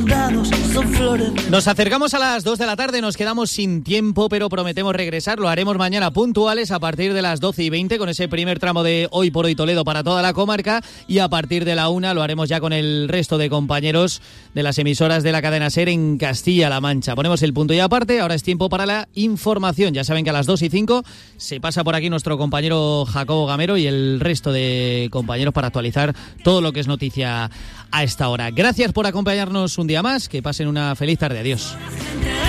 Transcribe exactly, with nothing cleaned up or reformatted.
Nos acercamos a las dos de la tarde, nos quedamos sin tiempo, pero prometemos regresar. Lo haremos mañana puntuales a partir de las doce y veinte con ese primer tramo de Hoy por Hoy Toledo para toda la comarca, y a partir de la una lo haremos ya con el resto de compañeros de las emisoras de la cadena SER en Castilla-La Mancha. Ponemos el punto y aparte, ahora es tiempo para la información. Ya saben que a las dos y cinco se pasa por aquí nuestro compañero Jacobo Gamero y el resto de compañeros para actualizar todo lo que es noticia a esta hora. Gracias por acompañarnos un día más, que pasen una feliz tarde. Adiós.